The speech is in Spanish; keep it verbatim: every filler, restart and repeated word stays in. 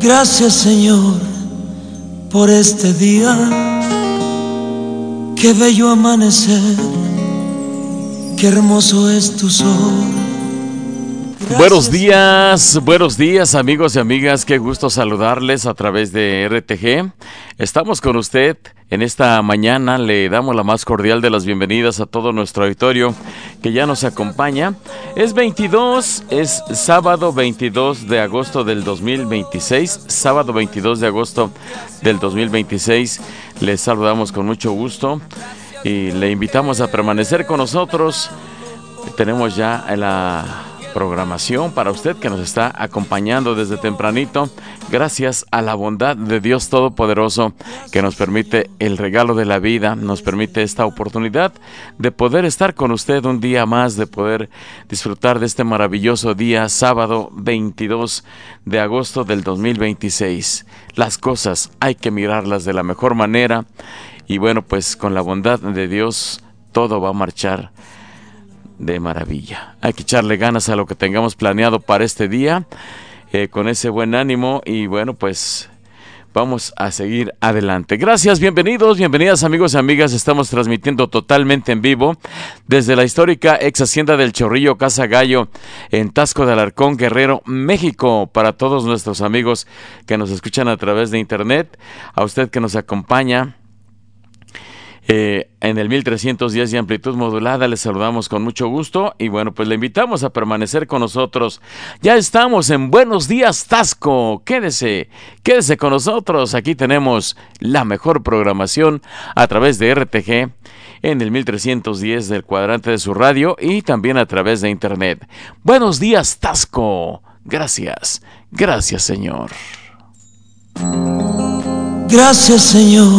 Gracias, Señor, por este día. Qué bello amanecer, qué hermoso es tu sol. Gracias. Buenos días, buenos días amigos y amigas, qué gusto saludarles a través de R T G. Estamos con usted en esta mañana, le damos la más cordial de las bienvenidas a todo nuestro auditorio que ya nos acompaña. Es veintidós, es sábado veintidós de agosto del dos mil veintiséis, sábado veintidós de agosto del dos mil veintiséis. Les saludamos con mucho gusto y le invitamos a permanecer con nosotros. Tenemos ya la programación para usted que nos está acompañando desde tempranito, gracias a la bondad de Dios Todopoderoso que nos permite el regalo de la vida, nos permite esta oportunidad de poder estar con usted un día más, de poder disfrutar de este maravilloso día, sábado veintidós de agosto del dos mil veintiséis. Las cosas hay que mirarlas de la mejor manera y bueno, pues con la bondad de Dios todo va a marchar de maravilla. Hay que echarle ganas a lo que tengamos planeado para este día, eh, con ese buen ánimo y bueno, pues vamos a seguir adelante. Gracias, bienvenidos, bienvenidas amigos y amigas. Estamos transmitiendo totalmente en vivo desde la histórica ex hacienda del Chorrillo, Casa Gallo, en Taxco de Alarcón, Guerrero, México. Para todos nuestros amigos que nos escuchan a través de internet, a usted que nos acompaña Eh, en el mil trescientos diez de amplitud modulada, les saludamos con mucho gusto y bueno, pues le invitamos a permanecer con nosotros. Ya estamos en Buenos Días Taxco, quédese, quédese con nosotros, aquí tenemos la mejor programación a través de R T G en el mil trescientos diez del cuadrante de su radio y también a través de internet. Buenos Días Taxco, gracias, gracias Señor. Gracias, Señor.